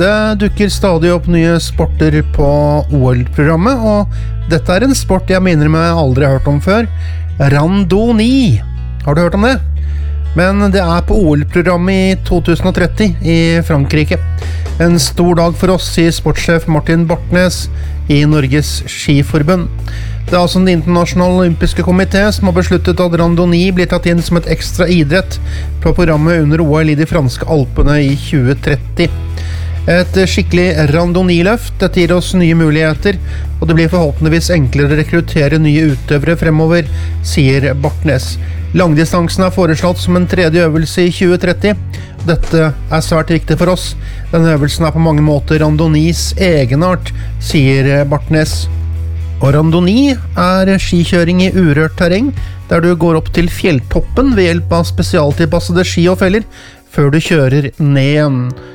Det dukker stadig opp nye sporter på OL-programmet, og dette en sport jeg minner meg aldri har hørt om før. Randoni. Har du hørt om det? Men det på OL-programmet i 2030 i Frankrike. En stor dag for oss, sier sportssjef Martin Bartnes i Norges Skiforbund. Det altså den internasjonale olympiske komité som har besluttet at randoni blir tatt inn som et ekstra idrett på programmet under OL i de franske Alpene i 2030. Et skikkelig randoniløft, dette gir oss nye muligheter, og det blir forhåpentligvis enklere å rekruttere nye utøvere fremover, sier Bartnes. Langdistansen foreslått som en tredje øvelse i 2030. Dette svært viktig for oss. Denne øvelsen på mange måter randonis egenart, sier Bartnes. Og randoni skikjøring i urørt terreng, der du går opp til fjelltoppen ved hjelp av spesialtilpassede ski og feller, før du kjører ned igjen.